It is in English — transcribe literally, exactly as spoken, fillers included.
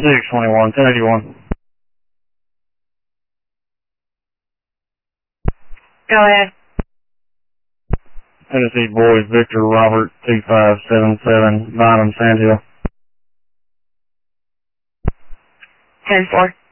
six twenty-one, ten eighty-one. Go ahead. Tennessee Boys, Victor Robert, two five seven seven, Bynum, Sandhill. ten four.